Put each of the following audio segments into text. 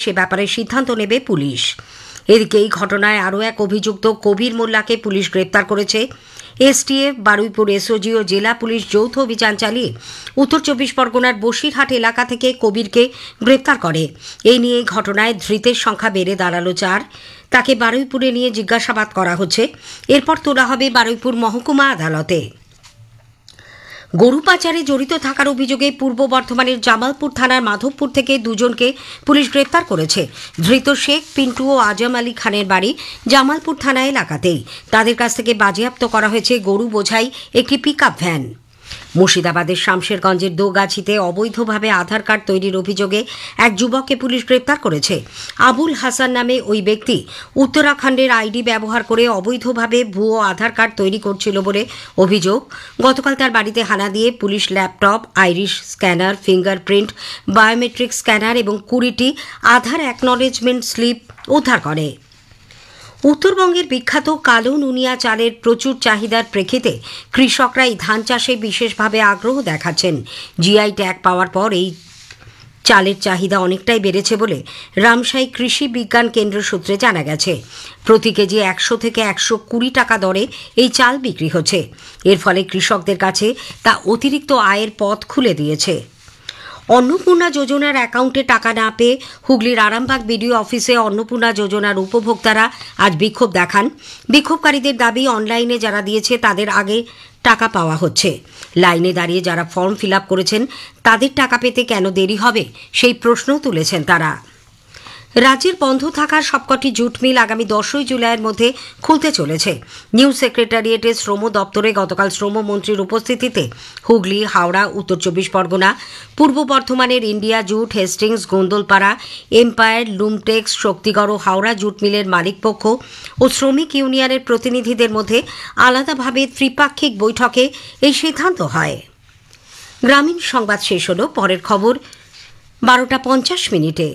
সে ব্যাপারে সিদ্ধান্ত নেবে পুলিশ। এদিকে এই ঘটনায় আরও এক অভিযুক্ত কবির মোল্লাকে পুলিশ গ্রেপ্তার করেছে। এসটিএফ, বারুইপুর এসওজি ও জেলা পুলিশ যৌথ অভিযান চালিয়ে উত্তর 24 পরগনার বসিরহাট এলাকা থেকে কবিরকে গ্রেপ্তার করে। এই নিয়ে ঘটনায় ধৃতের সংখ্যা বেড়ে দাঁড়ালো 4। তাকে বারুইপুরে নিয়ে জিজ্ঞাসাবাদ করা হচ্ছে। এরপর তোলা হবে বারুইপুর মহকুমা আদালতে। গরু পাচারে জড়িত থাকার অভিযোগে পূর্ব বর্ধমানের জামালপুর থানার মাধবপুর থেকে 2 জনকে পুলিশ গ্রেপ্তার করেছে। ধৃত শেখ পিন্টু ও আজম আলী খানের বাড়ি জামালপুর থানা এলাকাতেই। তাদের কাছ থেকে বাজেয়াপ্ত করা হয়েছে গরু বোঝাই একটি পিকআপ ভ্যান। মুর্শিদাবাদের শামশেরগঞ্জের দোগাছিতে অবৈধভাবে আধার কার্ড তৈরির অভিযোগে এক যুবককে পুলিশ গ্রেপ্তার করেছে। আবুল হাসান নামে ওই ব্যক্তি উত্তরাখণ্ডের আইডি ব্যবহার করে অবৈধভাবে ভুয়ো আধার কার্ড তৈরি করছিল বলে অভিযোগ। গতকাল তার বাড়িতে হানা দিয়ে police laptop, Irish scanner, fingerprint, biometric scanner এবং 20টি আধার অ্যাকনলেজমেন্ট স্লিপ উদ্ধার করে। উত্তরবঙ্গের বিখ্যাত কালো নুনিয়া চালের প্রচুর চাহিদার প্রেক্ষিতে কৃষকরা এই ধান চাষে বিশেষভাবে আগ্রহ দেখাচ্ছেন। জিআই ট্যাগ পাওয়ার পর এই চালের চাহিদা অনেকটাই বেড়েছে বলে রামসাই কৃষি বিজ্ঞান কেন্দ্র সূত্রে জানা গেছে। প্রতি কেজি 100 থেকে 120 টাকা দরে এই চাল বিক্রি হচ্ছে। এর ফলে কৃষকদের কাছে তা অতিরিক্ত আয়ের পথ খুলে দিয়েছে। অন্নপূর্ণা যোজনার অ্যাকাউন্টে টাকা না পেয়ে হুগলির আরামবাগ বিডিও অফিসে অন্নপূর্ণা যোজনার উপভোক্তারা আজ বিক্ষোভ দেখান। বিক্ষোভকারীদের দাবি, অনলাইনে যারা দিয়েছে তাদের আগে টাকা পাওয়া হচ্ছে। লাইনে দাঁড়িয়ে যারা ফর্ম ফিল আপ করেছেন তাদের টাকা পেতে কেন দেরি হবে সেই প্রশ্ন তুলেছেন তারা। রাজ্যের বন্ধ থাকা সবকটি জুট মিল আগামী 10ই জুলাইয়ের মধ্যে খুলতে চলেছে। নিউ সেক্রেটারিয়েটের শ্রম দপ্তরে গতকাল শ্রমমন্ত্রীর উপস্থিতিতে হুগলি, হাওড়া, উত্তর 24 পরগনা, পূর্ব বর্ধমানের India jute, Hastings, Gondalpara, empire, Lumtex, Shaktigarh ও হাওড়া জুট মিলের মালিকপক্ষ ও শ্রমিক ইউনিয়নের প্রতিনিধিদের মধ্যে আলাদাভাবে ত্রিপাক্ষিক বৈঠকে এই সিদ্ধান্ত হয়। গ্রামীণ সংবাদ শেষ হল। পরের খবর 12:50।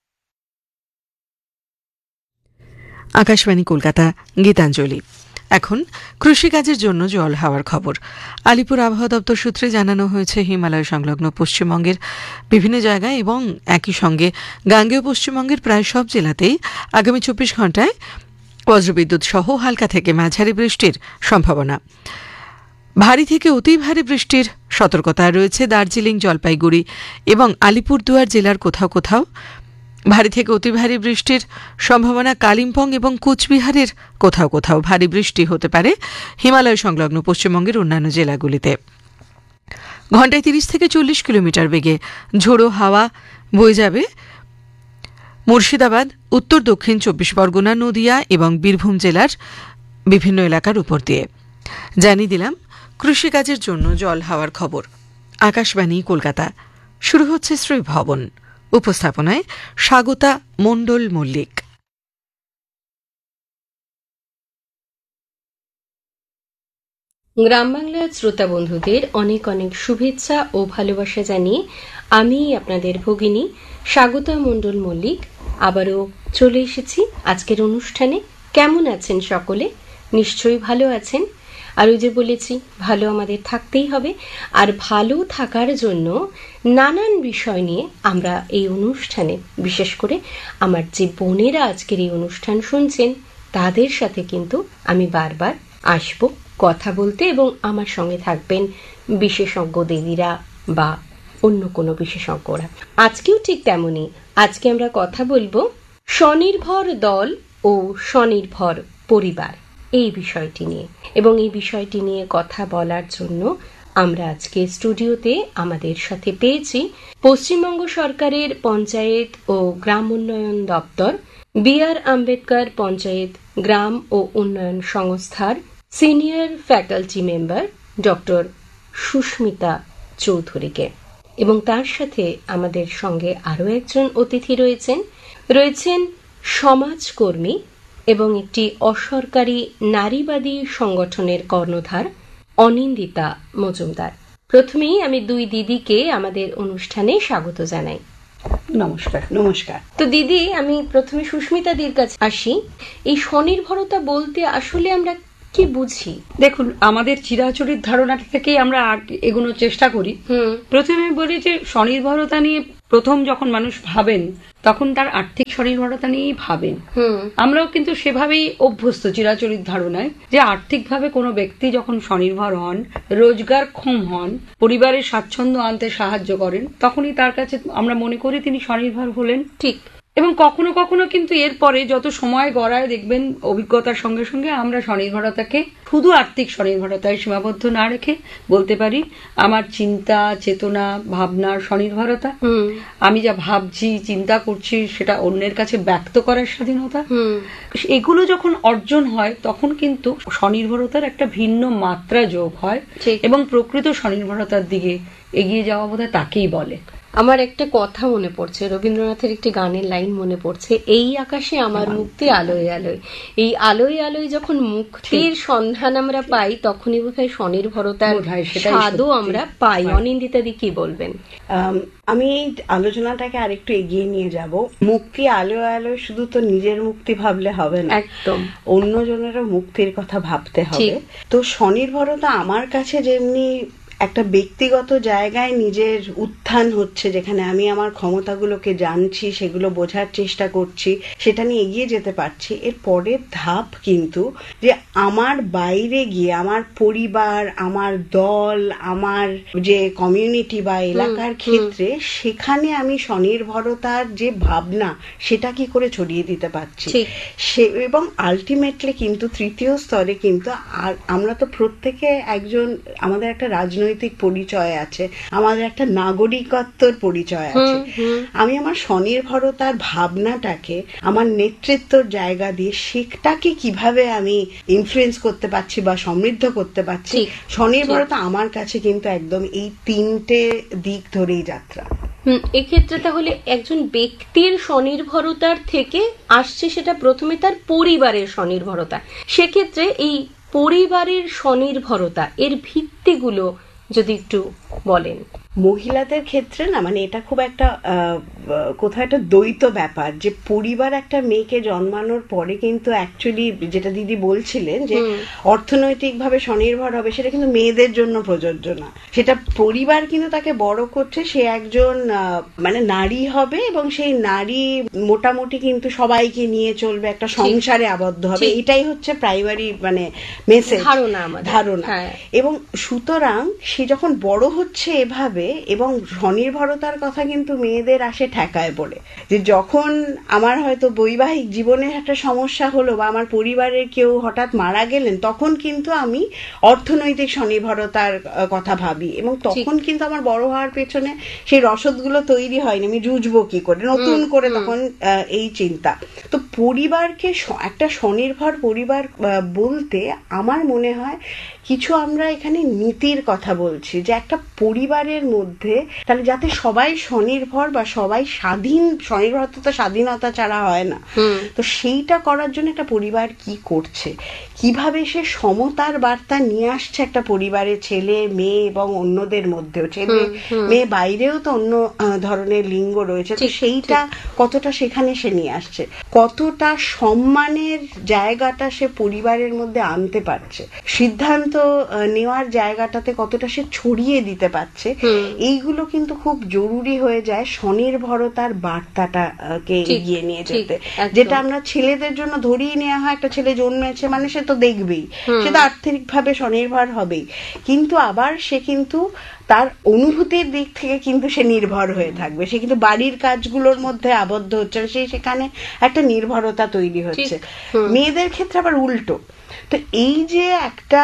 আকাশবাণী কলকাতা, গীতাঞ্জলি। এখন কৃষিকাজের জন্য জল হওয়ার খবর। আলিপুর আবহাওয়া দপ্তর সূত্রে জানানো হয়েছে, হিমালয় সংলগ্ন পশ্চিমবঙ্গের বিভিন্ন জায়গায় এবং একই সঙ্গে গাঙ্গেয় পশ্চিমবঙ্গের প্রায় সব জেলাতেই আগামী 24 ঘণ্টায় বজ্রবিদ্যুৎ সহ হালকা থেকে মাঝারি বৃষ্টির সম্ভাবনা। ভারী থেকে অতি ভারী বৃষ্টির সতর্কতা রয়েছে দার্জিলিং, জলপাইগুড়ি এবং আলিপুরদুয়ার জেলার কোথাও কোথাও। ভারী থেকে অতি ভারী বৃষ্টির সম্ভাবনা কালিম্পং এবং কোচবিহারের কোথাও কোথাও। ভারী বৃষ্টি হতে পারে হিমালয় সংলগ্ন পশ্চিমবঙ্গের অন্যান্য জেলাগুলিতে। ঘণ্টায় 30 থেকে 40 কিলোমিটার বেগে ঝোড়ো হাওয়া বয়ে যাবে মুর্শিদাবাদ, উত্তর দক্ষিণ 24 পরগনা, নদিয়া এবং বীরভূম জেলার বিভিন্ন এলাকার উপর দিয়ে। জানিয়ে দিলাম কৃষিকাজের জন্য জল হাওয়ার খবর। আকাশবাণী কলকাতা। শুরু হচ্ছে শ্রী ভবন। উপস্থাপনায় স্বাগতা মণ্ডল মল্লিক। গ্রাম বাংলার শ্রোতা বন্ধুদের অনেক অনেক শুভেচ্ছা ও ভালোবাসা জানিয়ে আমি আপনাদের ভগিনী স্বাগতা মণ্ডল মল্লিক আবারও চলে এসেছি আজকের অনুষ্ঠানে। কেমন আছেন সকলে? নিশ্চয়ই ভালো আছেন। আর ওই যে বলেছি, ভালো আমাদের থাকতেই হবে। আর ভালো থাকার জন্য নানান বিষয় নিয়ে আমরা এই অনুষ্ঠানে, বিশেষ করে আমার যে বোনেরা আজকের এই অনুষ্ঠান শুনছেন তাদের সাথে কিন্তু আমি বারবার আসব কথা বলতে, এবং আমার সঙ্গে থাকবেন বিশেষজ্ঞ দিদিরা বা অন্য কোনো বিশেষজ্ঞরা। আজকেও ঠিক তেমনই। আজকে আমরা কথা বলবো স্বনির্ভর দল ও স্বনির্ভর পরিবার, এই বিষয়টি নিয়ে। এবং এই বিষয়টি নিয়ে কথা বলার জন্য আমরা আজকে স্টুডিওতে আমাদের সাথে পেয়েছি পশ্চিমবঙ্গ সরকারের পঞ্চায়েত ও গ্রাম উন্নয়ন দপ্তর, বি.আর. আম্বেদকর পঞ্চায়েত গ্রাম ও উন্নয়ন সংস্থার senior faculty member doctor Susmita চৌধুরীকে। এবং তার সাথে আমাদের সঙ্গে আরও একজন অতিথি রয়েছেন সমাজকর্মী এবং একটি অসরকারি নারীবাদী সংগঠনের কর্ণধার অনিন্দিতা মজুমদার। প্রথমেই আমি দুই দিদিকে আমাদের অনুষ্ঠানে স্বাগত জানাই। নমস্কার। নমস্কার। তো দিদি, আমি প্রথমে সুস্মিতা দির কাছে আসি। এই স্বনির্ভরতা বলতে আসলে আমরা কি বুঝি? দেখুন, আমাদের চিরাচরিত ধারণা থেকেই আমরা এগোনোর চেষ্টা করি। প্রথমে বলি যে স্বনির্ভরতা নিয়ে প্রথম যখন মানুষ ভাবেন তখন তার আর্থিক স্বনির্ভরতা নিয়েই ভাবেন। আমরাও কিন্তু সেভাবেই অভ্যস্ত চিরাচরিত ধারণায় যে আর্থিকভাবে কোনো ব্যক্তি যখন স্বনির্ভর হন, রোজগারক্ষম হন, পরিবারের স্বাচ্ছন্দ্য আনতে সাহায্য করেন, তখনই তার কাছে আমরা মনে করি তিনি স্বনির্ভর হলেন। ঠিক। এবং কখনো কখনো কিন্তু এরপরে যত সময় গড়ায় দেখবেন অভিজ্ঞতার সঙ্গে সঙ্গে আমরা স্বনির্ভরতাকে শুধু আর্থিক স্বনির্ভরতায় সীমাবদ্ধ না রেখে বলতে পারি আমার চিন্তা, চেতনা, ভাবনার স্বনির্ভরতা, আমি যা ভাবছি, চিন্তা করছি সেটা অন্যের কাছে ব্যক্ত করার স্বাধীনতা, এগুলো যখন অর্জন হয় তখন কিন্তু স্বনির্ভরতার একটা ভিন্ন মাত্রা যোগ হয় এবং প্রকৃত স্বনির্ভরতার দিকে এগিয়ে যাওয়া বোধহয় তাকেই বলে। আমার একটা কথা মনে পড়ছে, রবীন্দ্রনাথের একটি গানের লাইন মনে পড়ছে, এই আকাশে আমার মুক্তি আলোয় আলোয়। এই আলোয় আলোয় যখন মুক্তির সন্ধান আমরা পাই তখনই বোধহয় স্বনির্ভরতার স্বাদও আমরা পাই। অনিন্দিতাদি কি বলবেন? আমি এই আলোচনাটাকে আরেকটু এগিয়ে নিয়ে যাব। মুক্তি আলোয় আলোয় শুধু তো নিজের মুক্তি ভাবলে হবে না, একদম অন্যজনেরও মুক্তির কথা ভাবতে হবে। তো স্বনির্ভরতা আমার কাছে যেমনি একটা ব্যক্তিগত জায়গায় নিজের উত্থান হচ্ছে, যেখানে আমি আমার ক্ষমতাগুলোকে জানছি, সেগুলো বোঝার চেষ্টা করছি, সেটা নিয়ে এগিয়ে যেতে পারছি। এর পরের ধাপ কিন্তু যে আমার বাইরে গিয়ে আমার পরিবার, আমার দল, আমার যে কমিউনিটি বা এলাকার ক্ষেত্রে সেখানে আমি স্বনির্ভরতার যে ভাবনা সেটা কি করে ছড়িয়ে দিতে পারছি, এবং আলটিমেটলি কিন্তু তৃতীয় স্তরে কিন্তু আমরা তো প্রত্যেকে একজন, আমাদের একটা রাজনৈতিক পরিচয় আছে, আমাদের একটা নাগরিকত্বর পরিচয় আছে। আমি আমার স্বনির্ভরতার ভাবনাটাকে আমার নেতৃত্বর জায়গা দিয়ে সেটাকে কিভাবে আমি ইনফ্লুয়েন্স করতে পারছি বা সমৃদ্ধ করতে পারছি, স্বনির্ভরতা আমার কাছে কিন্তু একদম এই তিনটে দিক ধরেই যাত্রা। এক্ষেত্রে তাহলে একজন ব্যক্তির স্বনির্ভরতার থেকে আসছে সেটা প্রথমে তার পরিবারের স্বনির্ভরতা। সেক্ষেত্রে এই পরিবারের স্বনির্ভরতা এর ভিত্তিগুলো যদি একটু বলেন। মহিলাদের ক্ষেত্রে না, মানে এটা খুব একটা কোথাও একটা দ্বৈত ব্যাপার, যে পরিবার একটা মেয়েকে জন্মানোর পরে কিন্তু অ্যাকচুয়ালি যেটা দিদি বলছিলেন যে অর্থনৈতিকভাবে স্বনির্ভর হবে, সেটা কিন্তু মেয়েদের জন্য প্রযোজ্য না। সেটা পরিবার কিন্তু তাকে বড় করছে, সে একজন মানে নারী হবে এবং সেই নারী মোটামুটি কিন্তু সবাইকে নিয়ে চলবে, একটা সংসারে আবদ্ধ হবে, এটাই হচ্ছে প্রাইমারি মানে মেসেজ, ধারণা। এবং সুতরাং সে যখন বড় হচ্ছে এভাবে, এবং স্বনির্ভরতার কথা কিন্তু মেয়েদের আসে ঠেকায় পড়ে, যে যখন আমার হয়তো বৈবাহিক জীবনের একটা সমস্যা হলো বা আমার পরিবারের কেউ হঠাৎ মারা গেলেন, তখন কিন্তু আমি অর্থনৈতিক স্বনির্ভরতার কথা ভাবি, এবং তখন কিন্তু আমার বড় হওয়ার পেছনে সেই রসদগুলো তৈরি হয়নি, আমি জুঝবো কি করে, নতুন করে তখন এই চিন্তা। তো পরিবারকে একটা স্বনির্ভর পরিবার বলতে আমার মনে হয় কিছু আমরা এখানে নীতির কথা বলছি, যে একটা পরিবারের মধ্যে তাহলে যাতে সবাই স্বনির্ভর বা সবাই স্বাধীন, স্বনির্ভরতা তো স্বাধীনতা ছাড়া হয় না, তো সেইটা করার জন্য একটা পরিবার কি করছে, কিভাবে সে সমতার বার্তা নিয়ে আসছে একটা পরিবারের ছেলে মেয়ে এবং অন্যদের মধ্যেও, ছেলে মেয়ে বাইরেও তো অন্য ধরনের লিঙ্গ রয়েছে, তো সেইটা কতটা সেখানে সে নিয়ে আসছে, কতটা সম্মানের জায়গাটা সে পরিবারের মধ্যে আনতে পারছে, সিদ্ধান্ত নেওয়ার জায়গাটাতে কতটা সে ছড়িয়ে দিতে পারছে, এইগুলো কিন্তু খুব জরুরি হয়ে যায় স্বনির্ভরতার বার্তাটাকে এগিয়ে নিয়ে যেতে। যেটা আমরা ছেলেদের জন্য ধরিয়ে নেওয়া হয়, একটা ছেলে জন্মেছে মানে সে তো দেখবেই, সে তো আর্থিকভাবে স্বনির্ভর হবেই, কিন্তু আবার সে কিন্তু তার অনুভূতির দিক থেকে কিন্তু সে নির্ভর হয়ে থাকবে, সে কিন্তু বাড়ির কাজগুলোর মধ্যে আবদ্ধ হচ্ছে, সেখানে একটা নির্ভরতা তৈরি হচ্ছে। মেয়েদের ক্ষেত্রে আবার উল্টো। তো এই যে একটা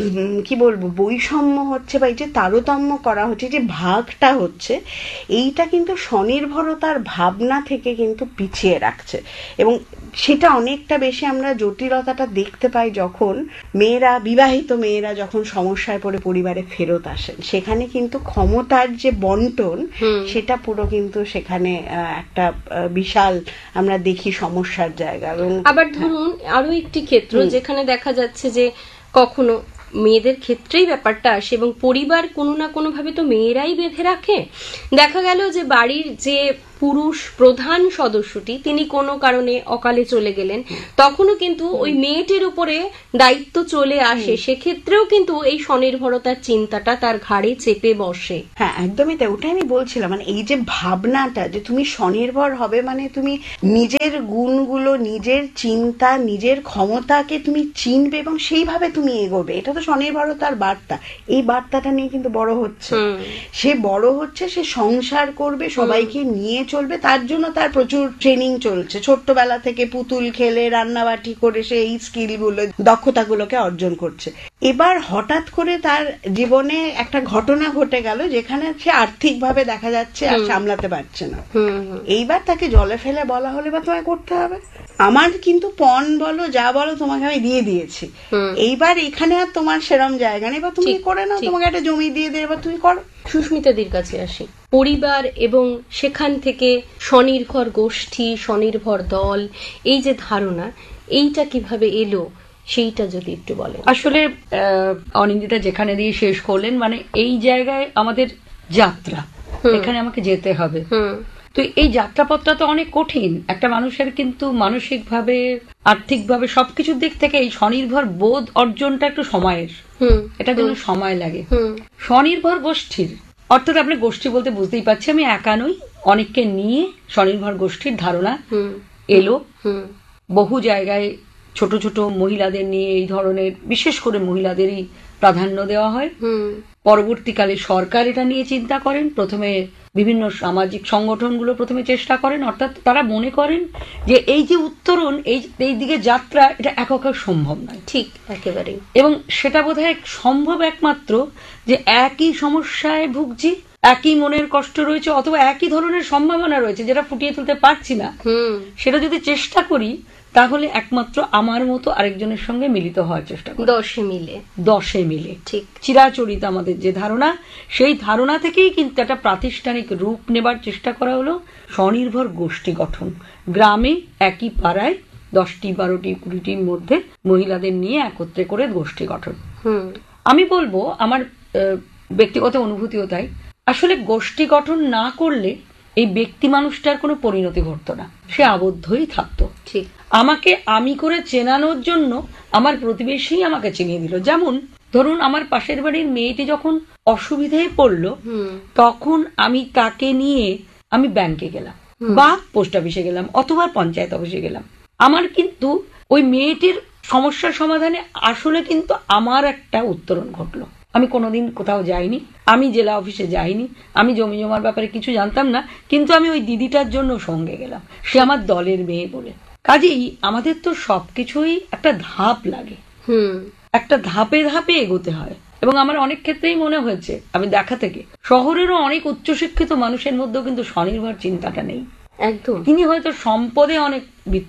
কি বলবো বৈষম্য হচ্ছে বা এই যে তারতম্য করা হচ্ছে, যে ভাগটা হচ্ছে, এইটা কিন্তু স্বনির্ভরতার ভাবনা থেকে কিন্তু পিছিয়ে রাখছে, এবং সেটা অনেকটা বেশি আমরা জটিলতাটা দেখতে পাই যখন মেয়েরা, বিবাহিত মেয়েরা যখন সমস্যায় পড়ে পরিবারে ফেরত আসেন, সেখানে কিন্তু ক্ষমতার যে বন্টন সেটা পুরো কিন্তু সেখানে একটা বিশাল আমরা দেখি সমস্যার জায়গা। এবং আবার ধরুন আরো একটি ক্ষেত্র যেখানে দেখা যাচ্ছে যে কখনো মেয়েদের ক্ষেত্রেই ব্যাপারটা আসে এবং পরিবার কোনো না কোনো ভাবে তো মেয়েরাই বেঁধে রাখে। দেখা গেল যে বাড়ির যে পুরুষ প্রধান সদস্যটি তিনি কোনো কারণে অকালে চলে গেলেন, তখনও কিন্তু ওই মেয়েটির উপরে দায়িত্ব চলে আসে, সেক্ষেত্রেও কিন্তু এই স্বনির্ভরতার চিন্তাটা তার ঘাড়ে চেপে বসে। হ্যাঁ, একদমই তাই। ওটাই আমি বলছিলাম, মানে এই যে ভাবনাটা যে তুমি স্বনির্ভর হবে, মানে তুমি নিজের গুণগুলো, নিজের চিন্তা, নিজের ক্ষমতাকে তুমি চিনবে এবং সেইভাবে তুমি এগোবে, এটা তো স্বনির্ভরতার বার্তা। এই বার্তাটা নিয়ে কিন্তু বড় হচ্ছে, সে বড় হচ্ছে, সে সংসার করবে, সবাইকে নিয়ে চলবে, তার জন্য তার প্রচুর ট্রেনিং চলছে। ছোট্টবেলা থেকে পুতুল খেলে, রান্নাবাটি করে সে এই স্কিলগুলো, দক্ষতাগুলোকে অর্জন করছে। এবার হঠাৎ করে তার জীবনে একটা ঘটনা ঘটে গেল যেখানে সে আর্থিকভাবে দেখা যাচ্ছে আর সামলাতে পারছে না। এইবার তাকে জলে ফেলে বলা হলে বা তোমায় করতে হবে, আমার কিন্তু পণ বলো যা বলো তোমাকে আমি দিয়ে দিয়েছি, এইবার এখানে আর তোমার সেরম জায়গা নেই, বা তুমি করে নাও, তোমাকে একটা জমি দিয়ে দিয়ে এবার তুমি করো। সুস্মিতাদির কাছে আসি। পরিবার এবং সেখান থেকে স্বনির্ভর গোষ্ঠী, স্বনির্ভর দল, এই যে ধারণা, এইটা কিভাবে এলো সেইটা যদি একটু বলেন। আসলে অনিন্দিতা যেখানে দিয়ে শেষ করলেন, মানে এই জায়গায় আমাদের যাত্রা, এখানে আমাকে যেতে হবে। তো এই যাত্রাপথটা তো অনেক কঠিন। একটা মানুষের কিন্তু মানসিকভাবে, আর্থিকভাবে, সবকিছুর দিক থেকে এই স্বনির্ভর বোধ অর্জনটা একটু সময়ের, এটার জন্য সময় লাগে। স্বনির্ভর গোষ্ঠীর অর্থাৎ আপনি গোষ্ঠী বলতে বুঝতেই পারছি আমি একা নই, অনেককে নিয়ে স্বনির্ভর গোষ্ঠীর ধারণা এলো। বহু জায়গায় ছোট ছোট মহিলাদের নিয়ে এই ধরনের, বিশেষ করে মহিলাদেরই প্রাধান্য দেওয়া হয়। পরবর্তীকালে সরকার এটা নিয়ে চিন্তা করেন, প্রথমে বিভিন্ন সামাজিক সংগঠনগুলো প্রথমে চেষ্টা করেন, অর্থাৎ তারা মনে করেন যে এই যে উত্তরণ, এই দিকে যাত্রা, এটা একক সম্ভব নয়। ঠিক, একেবারে। এবং সেটা বোধহয় সম্ভব একমাত্র যে একই সমস্যায় ভুগছি, একই মনের কষ্ট রয়েছে, অথবা একই ধরনের সম্ভাবনা রয়েছে যেটা ফুটিয়ে তুলতে পারছি না, সেটা যদি চেষ্টা করি তাহলে একমাত্র আমার মতো আরেকজনের সঙ্গে মিলিত হওয়ার চেষ্টা করি, দশে মিলে। ঠিক চিরাচরিত আমাদের যে ধারণা, সেই ধারণা থেকেই কিন্তু একটা প্রাতিষ্ঠানিক রূপ নেবার চেষ্টা করা হলো স্বনির্ভর গোষ্ঠী গঠন। গ্রামে একই পাড়ায় 10টি 12টি 20টির মধ্যে মহিলাদের নিয়ে একত্রে করে গোষ্ঠী গঠন। আমি বলবো, আমার ব্যক্তিগত অনুভূতিও তাই, আসলে গোষ্ঠী গঠন না করলে এই ব্যক্তি মানুষটার কোনো পরিণতি ঘটতো না, সে আবদ্ধই থাকতো। ঠিক, আমাকে আমি করে চেনানোর জন্য আমার প্রতিবেশী আমাকে চিনিয়ে দিল। যেমন ধরুন, আমার পাশের বাড়ির মেয়েটি যখন অসুবিধায় পড়লো, তখন আমি তাকে নিয়ে আমি ব্যাংকে গেলাম, বা পোস্ট অফিসে গেলাম, অথবা পঞ্চায়েত অফিসে গেলাম। আমার কিন্তু ওই মেয়েটির সমস্যার সমাধানে আসলে কিন্তু আমার একটা উত্তরণ ঘটলো। আমি কোনোদিন কোথাও যাইনি, আমি জেলা অফিসে যাইনি, আমি জমি জমার ব্যাপারে কিছু জানতাম না, কিন্তু আমি ওই দিদিটার জন্য সঙ্গে গেলাম, সে আমার দলের মেয়ে বলে। কাজেই আমাদের তো সবকিছুই একটা ধাপ লাগে, একটা ধাপে ধাপে এগোতে হয়। এবং আমার অনেক ক্ষেত্রেই মনে হয়েছে, আমি দেখা থেকে, শহরেরও অনেক উচ্চশিক্ষিত মানুষের মধ্যেও কিন্তু স্বনির্ভর চিন্তাটা নেই। একদম, তিনি হয়তো সম্পদে অনেক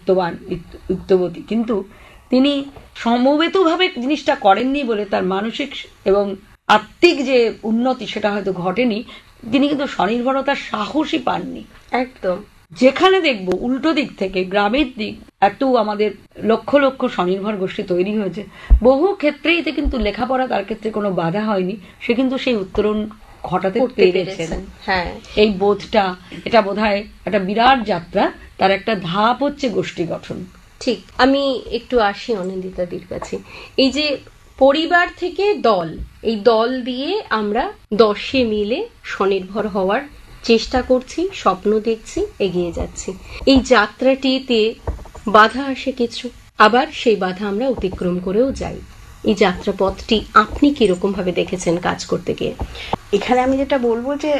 বিত্তবতী, কিন্তু তিনি সমবেতভাবে জিনিসটা করেননি বলে তার মানসিক এবং আত্মিক যে উন্নতি সেটা হয়তো ঘটেনি। তিনি কিন্তু স্বনির্ভরতার সাহসই পাননি। একদম, যেখানে দেখবো উল্টো দিক থেকে গ্রামের দিক এত আমাদের লক্ষ লক্ষ স্বনির্ভর গোষ্ঠী তৈরি হয়েছে, বহু ক্ষেত্রেই কিন্তু লেখাপড়া তার ক্ষেত্রে কোনো বাধা হয়নি, সে কিন্তু সেই উত্তরণ ঘটাতে পেরেছেন। হ্যাঁ, এই বোধটা, এটা বোধহয় একটা বিরাট যাত্রা, তার একটা ধাপ হচ্ছে গোষ্ঠী গঠন। ঠিক, আমি একটু আসি অনিন্দিতাদির কাছে। এই যে পরিবার থেকে দল, এই দল দিয়ে আমরা 10 মিলে স্বনির্ভর হওয়ার চেষ্টা করছি, স্বপ্ন দেখছি, এগিয়ে যাচ্ছি। এই যাত্রাটিতে বাধা আসে কিছু, আবার সেই বাধা আমরা অতিক্রম করেও যাই। এই যাত্রাপথটি আপনি কিরকম ভাবে দেখেছেন কাজ করতে গিয়ে? এখানে আমি যেটা বলবো যে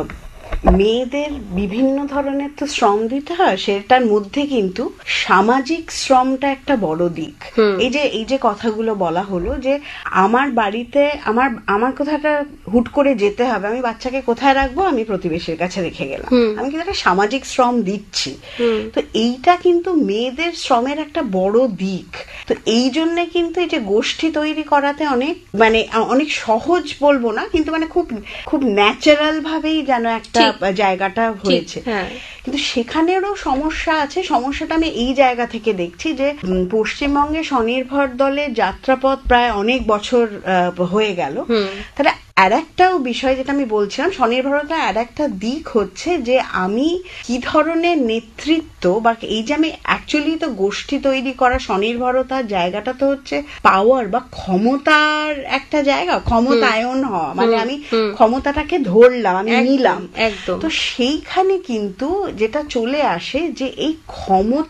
মেয়েদের বিভিন্ন ধরনের তো শ্রম দিতে হয়, সেটার মধ্যে কিন্তু সামাজিক শ্রমটা একটা বড় দিক। এই যে কথাগুলো বলা হলো যে আমার বাড়িতে আমার কোথাটা হুট করে যেতে হবে, আমি বাচ্চাকে কোথায় রাখবো, আমি প্রতিবেশীর কাছে রেখে গেলাম, আমি কিন্তু একটা সামাজিক শ্রম দিচ্ছি। তো এইটা কিন্তু মেয়েদের শ্রমের একটা বড় দিক। তো এই জন্য কিন্তু এই যে গোষ্ঠী তৈরি করাতে অনেক সহজ বলবো না, কিন্তু মানে খুব খুব ন্যাচারাল ভাবেই যেন একটা জায়গাটা হয়েছে। কিন্তু সেখানেরও সমস্যা আছে। সমস্যাটা আমি এই জায়গা থেকে দেখছি যে পশ্চিমবঙ্গে স্বনির্ভর দলের যাত্রাপথ প্রায় অনেক বছর হয়ে গেল, তাহলে আর একটাও বিষয় যেটা আমি বলছিলাম, স্বনির্ভরতা আর একটা দিক হচ্ছে যে আমি কি ধরনের নেতৃত্ব বা এই যে আমি অ্যাকচুয়ালি তো গোষ্ঠী তৈরি করা, স্বনির্ভরতার জায়গাটা তো হচ্ছে পাওয়ার বা ক্ষমতার একটা জায়গা, ক্ষমতায়ন হওয়া, মানে আমি ক্ষমতাটাকে ধরলাম, আমি নিলাম, একদম। তো সেইখানে কিন্তু যেটা চলে আসে যে এই ক্ষমতা